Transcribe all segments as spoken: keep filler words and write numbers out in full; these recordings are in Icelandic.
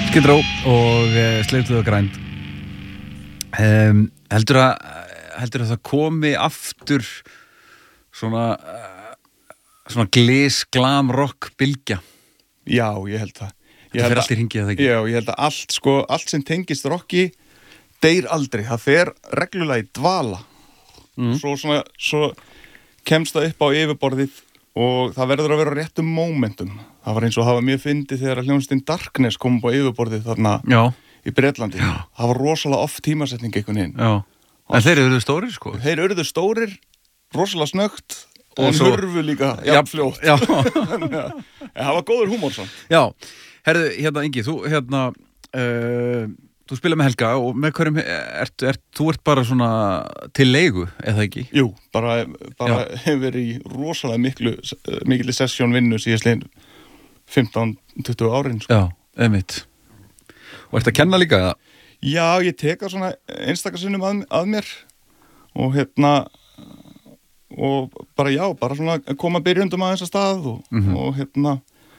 Skid Row og uh, Sleiptuð og grænd. Um, heldur að heldur að það komi aftur svona uh, svona glis, glam, rock bylgja? Já, ég held það. Ég það fer allt í hringi eða ekki? Já, ég held að allt, sko, allt sem tengist rocki deyr aldrei. Það fer reglulega í dvala. Mm. Svo, svona, svo kemst það upp á yfirborðið og það verður að vera á réttum momentum. Það var eins og það var mjög fyndið þegar hljómsveitin Darkness kom á yfirborðið þarna Já. Í Bretlandi. Já. Það var rosalega oft tímasetning einhvern veginn. Já. En þeir eru stórir, sko? Þeir eru stórir, rosalega snöggt og svo... hörfu líka jafnfljótt. Já. En það var góður húmor svo. Já. Herðu, hérna Ingi, þú hérna uh, þú spila með Helga og með hverjum ert, ert, þú ert bara svona til leigu, eða ekki? Jú, bara, bara hefur verið í rosalega miklu mikilli sessjónvinnu síðastlegin fimmtán til tuttugu árin, sko. Já, einmitt. Og ert að kenna líka, eða? Já, ég teka svona einstakarsinnum að, að mér og hérna og bara já, bara svona koma byrjundum aðeins að stað og, mm-hmm. og hérna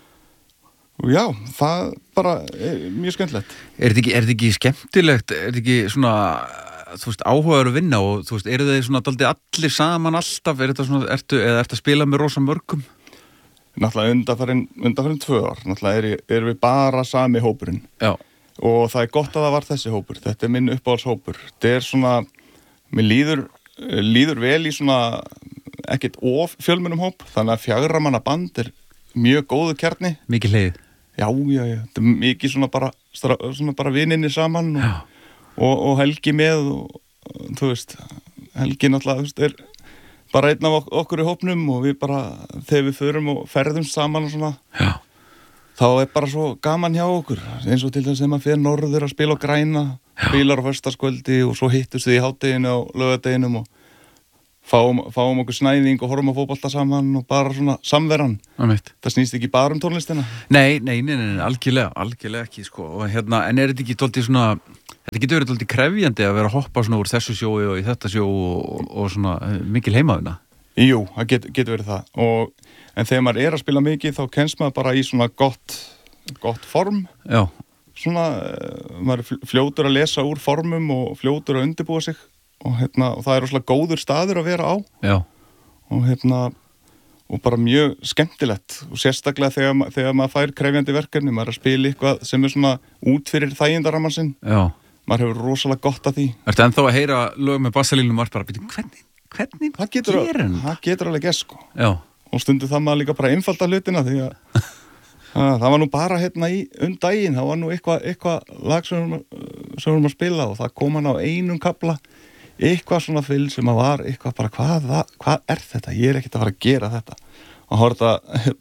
og já, það bara er mjög skemmtilegt. Er þetta ekki, er þetta ekki skemmtilegt? Er þetta ekki svona, þú veist, áhugaður að vinna og þú veist, eru þeir svona daldið allir saman alltaf? Er þetta svona, ertu, eða ertu að spila með rosa mörgum? Náttúrulega undanfarin, undanfarin tvö ár, náttúrulega er, er við bara sami hópurinn. Já. Og það er gott að það var þessi hópur. Þetta er minn uppáhaldshópur. Þetta er svona, mér líður, líður vel í svona ekkert of fjölmennum hóp, þannig að fjögurra manna band er mjög góðu kjarni. Mikið hleið. Já, já, já. Þetta er mikið svona bara, svona bara vininni saman og, og, og Helgi með og þú veist, Helgi náttúrulega, þú veist, er bara einn af okkur í hópnum og við bara, þegar við förum og ferðumst saman og svona. Já. Þá er bara svo gaman hjá okkur, eins og til þess að maður fer norður að spila og græna, spilar á föstudagskvöldi og svo hittust við í hádeginu og laugardeginum og fáum, fáum okkur snæðing og horfum á fótbolta saman og bara svona samveran. Það snýst ekki bara um tónlistina. Nei, nei, nei, nei, algjörlega, algjörlega ekki, sko. Og hérna, en er þetta ekki dálítið svona, þetta getur verið dálítið krefjandi að vera að hoppa svona úr þessu sjói og í þetta sjó og, og svona mikil heimavinna? Jú, það get, getur verið það. Og, en þegar maður er að spila mikið þá kemst maður bara í svona gott, gott form. Já. Svona, maður er fljótur að lesa úr formum og fljótur að undirbúa sig. Og, hérna, og það er rosalega góður staður að vera á. Já. Og, hérna, og bara mjög skemmtilegt og sérstaklega þegar, þegar maður fær krefjandi verkefni, maður er að spila eitthvað sem er svona út fyrir þægindaramman sinn. Já. Maður hefur rosalega gott af því. Ertu ennþá að heyra lög með bassalínum og bara býtum, hvernig, hvernig það getur, gerir hann? Það getur alveg gess, sko. Já. Og stundu það maður líka bara einfalda hlutina því að, að það var nú bara hérna í um daginn, það var nú eitthvað, eitthvað lag sem við erum að spila og það kom hann á einum kafla eitthvað svona fyll sem að var eitthvað bara, hvað, hvað er þetta? Ég er ekkert að fara að gera þetta. Og horta,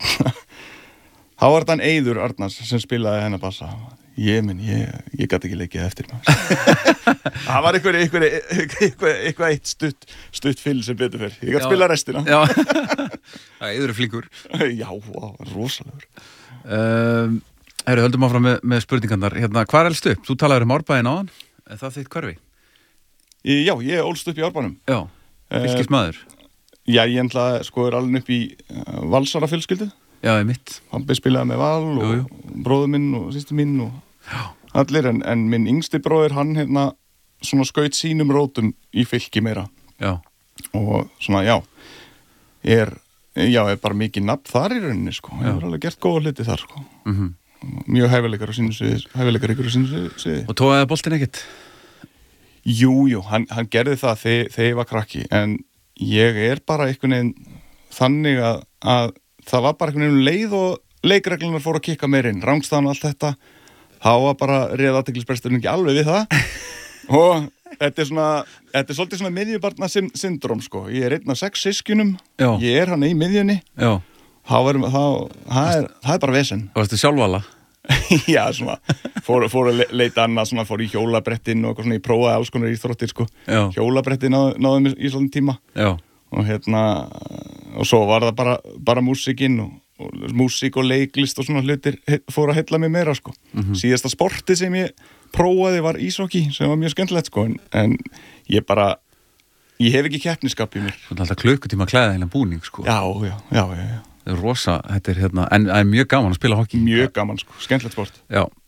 þá var þetta hann Eiður Arnars sem spilaði hennar bassa. Ég minn, ég, ég gæti ekki leikið eftir maður. Það var eitthvað, eitthvað, eitthvað, eitthvað eitt stutt, stutt fyll sem betur fyrr. Ég gæti spila restina. Já, Eiður er flíkur. Já, á, rosalegur. Um, Heru, höldum áfram með, með spurningarnar. Hérna, hvað er elst upp? Þú talaður um Árbæinn áðan. Er það þitt hverfi? Já, ég ólst upp í Árbænum. Já, fylkismaður. Já, ég enda sko er alveg upp í Valsara fjölskyldu. Já, ég mitt. Pabbi spilaði með Val og jú, jú. Bróður minn og systir minn og já. Allir, en, en minn yngsti bróðir, hann hérna svona skaut sínum rótum í fylki meira. Já. Og svona, já, er, já, er bara mikið nafn þar í rauninni, sko. Ég har alveg gert góða hluti þar, sko. Mhm. Mjög hæfileikar á sínu sviði, hæfileikar ykkur á sínu sviði. Og tóaði boltinn ekkert? Jú, jú, hann, hann gerði það þegar, þegar ég var krakki, en ég er bara einhvern veginn þannig að, að það var bara einhvern veginn leið og leikreglunar fóru að kikka meir inn, rangstæðan og allt þetta, þá var bara réð athyglisbresturinn ekki alveg við það og þetta er svona, þetta er svolítið svona miðjubarna syndrom, sko, ég er einn af sex systkinum, Já. Ég er hann í miðjunni, Já. Þá er, þá, það er, það er bara vesen. Og varstu sjálfvala? Já, svona, fór, fór að leita annað, svona, fór í hjólabrettin og svona, ég prófaði alls konar íþróttir, sko. Hjólabrettin náði, náði mér í svona tíma. Já. Og hérna, og svo var það bara, bara músikinn og, og músík og leiklist og svona hlutir fór að heilla mig meira, sko. Mm-hmm. Síðasta sporti sem ég prófaði var íshokkí, sem var mjög skemmtilegt, sko, en, en ég bara, ég hef ekki keppniskap í mér. Það er alltaf klukkutíma að klæða hérna búning, sko. Já, já, já, já, já. Rosa, þetta er hérna, en það er mjög gaman að spila hockey. Mjög gaman, sko, skemmtilegt sport. Já,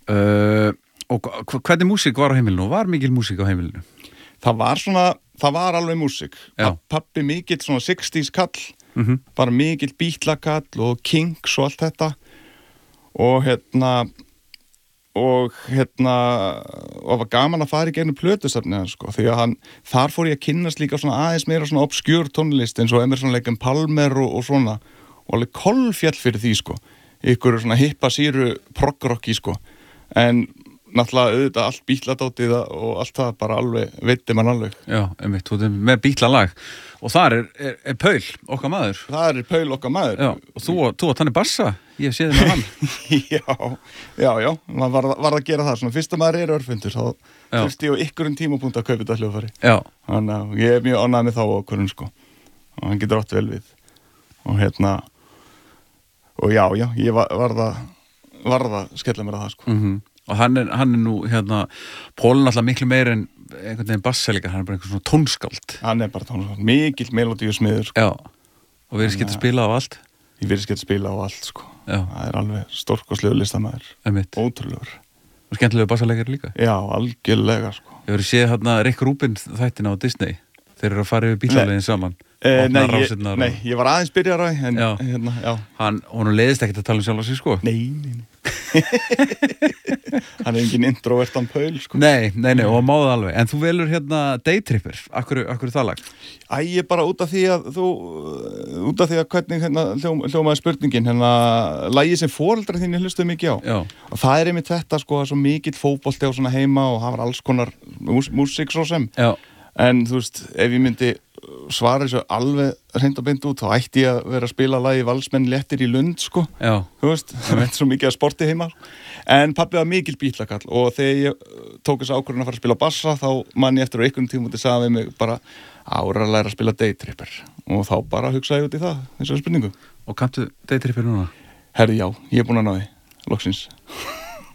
uh, og hva- hvernig músík var á heimilinu og var mikil músík á heimilinu? Það var svona, það var alveg músík. Já. Pappi mikill svona sextíes kall, Mm-hmm. bara mikill bítlakall og Kinks og allt þetta. Og hérna, og hérna, og var gaman að fara í gegnum plötusafnið hans, sko, því að hann, þar fór ég að kynnast líka svona aðeins meira svona obskjúr tónlist eins og Emerson Lake and Palmer og, og svona, og alveg kolfjall fyrir því, sko, ykkur svona hippa síru proggrocki, sko, en náttúrulega auðvitað allt bítladótið og allt það bara alveg, veitir mann alveg. Já, einmitt, þú ert með bítlalag og þar er, er, er Paul, okkar maður. Það er Paul okkar maður. Já, og þú, þú átt hann í bassa, ég sé þið með hann. já, já, já, maður var, var að gera það, svona fyrst að maður er örfundur, þá fyrst ég á ykkurinn tímapunkt að kaupa þetta hljóðfæri. Já. Þannig að ég er mjög ánægð með þá okkurinn, sko, og hann getur átt vel við. Og hérna, og já, já, ég var, var það, var það, skella mér að það, sko. Mm-hmm. Og hann er, hann er nú, hérna, Pólun alltaf miklu meir en einhvern veginn bassalíka, hann er bara einhvern svona tónskáld. Hann er bara tónskáld, mikill melodíu smiður, sko. Já, og við erum skilt að spila á allt. Ég verið skilt að spila á allt, sko. Já. Það er alveg stórkostlegu listamæður. Einmitt. Ótrúlegur. Og skemmtilegu bassalegari líka. Já, algjörlega, sko. Ég verið séð hérna Rick Rubin þættina á Disney. Þeir eru að fara yfir bílalegin saman. Eh, nei, Opna ég, rásirnar nei, og- ég var aðeins byrjara, en Já. hérna, já. Hann, honum leiðist ekkert að tala um sjálf á sig, sko. Nei, nei, nei. Hann er engin introvertan Paul, sko. Nei, nei, nei, og máðu alveg. En þú velur hérna Daytripper. Akkur, akkur það lag? Æ, ég bara út af því að þú, út af því að hvernig hérna, hljóm, hljómaði spurningin, hérna, lagi sem foreldrar þínu hlustuðu mikið á. Já. Og það er einmitt þetta, sko, það er svo mikill fótbolti á svona heima og það var alls konar mús, músík svo sem. Já. En þú veist, ef ég myndi svara þessu alveg hreint og beint út, þá ætti ég að vera að spila lagi Valsmenn léttir í Lund, sko. Já. Þú veist, það er svo mikið að sporti heima. En pabbi var mikil bítlakall og þegar ég uh, tók þessu ákvörðun að fara að spila bassa, þá man ég eftir á einhvern tíma út í sagði við mig bara ára að læra að spila Daytripper og þá bara hugsaði ég út í það, þessu spurningu. Og kanntu Daytripper núna? Herri, já, ég er búin að ná því, loksins.